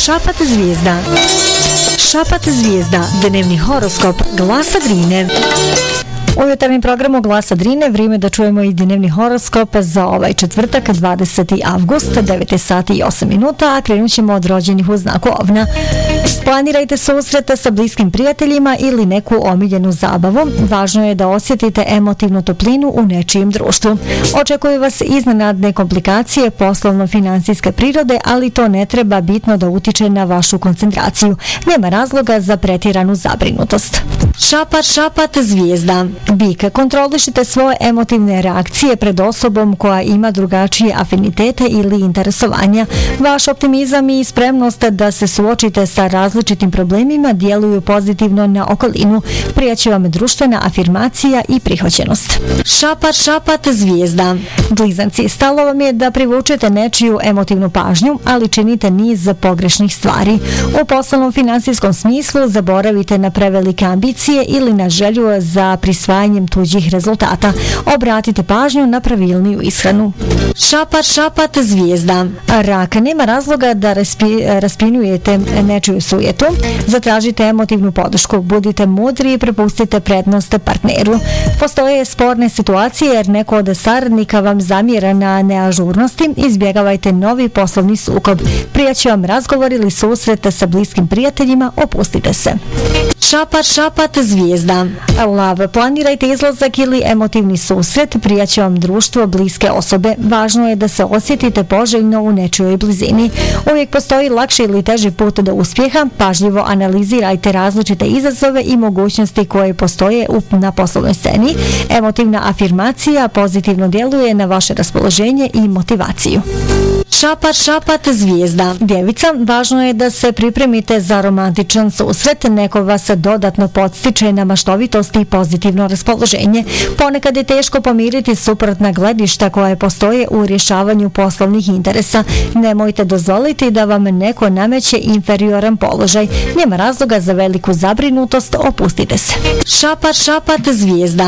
Šapat zvijezda. Šapat zvijezda, dnevni horoskop Glasa Drine. U jutarnjem programu Glasa Drine vrijeme da čujemo i dnevni horoskop za ovaj četvrtak 20. avgust 9 sati i 8 minuta, a krenut ćemo od rođenih u znaku Ovna. Planirajte susrete sa bliskim prijateljima ili neku omiljenu zabavu. Važno je da osjetite emotivnu toplinu u nečijem društvu. Očekuju vas iznenadne komplikacije poslovno-financijske prirode, ali to ne treba bitno da utiče na vašu koncentraciju. Nema razloga za pretjeranu zabrinutost. Šapat zvijezda. Bik, kontrolišite svoje emotivne reakcije pred osobom koja ima drugačije afinitete ili interesovanja. Vaš optimizam i spremnost da se suočite sa različitim problemima djeluju pozitivno na okolinu. Prijaće vam društvena afirmacija i prihvaćenost. Šapat zvijezda. Blizanci, stalo vam je da privučete nečiju emotivnu pažnju, ali činite niz pogrešnih stvari. U poslovnom finansijskom smislu zaboravite na prevelike ambicije ili na želju za prisvajanjem tuđih rezultata. Obratite pažnju na pravilniju ishranu. Šapat zvijezda. Rak, nema razloga da raspinujete nečiju sujetu. Zatražite emotivnu podršku. Budite mudri i prepustite prednost partneru. Postoje sporne situacije jer neko od saradnika vam zamjera na neažurnosti. Izbjegavajte novi poslovni sukob. Prijaće vam razgovor ili susret sa bliskim prijateljima. Opustite se. Šapat zvijezda. Lav, planirajte izlazak ili emotivni susret, prijaće vam društvo bliske osobe. Važno je da se osjetite poželjno u nečijoj blizini. Uvijek postoji lakši ili teži put do uspjeha. Pažljivo analizirajte različite izazove i mogućnosti koje postoje na poslovnoj sceni. Emotivna afirmacija pozitivno djeluje na vaše raspoloženje i motivaciju. Šapat zvijezda. Djevica, važno je da se pripremite za romantičan susret. Neko vas dodatno podstiče na maštovitost i pozitivno raspoloženje. Ponekad je teško pomiriti suprotna gledišta koje postoje u rješavanju poslovnih interesa. Nemojte dozvoliti da vam neko nameće inferioran položaj. Nema razloga za veliku zabrinutost, opustite se. Šapat zvijezda.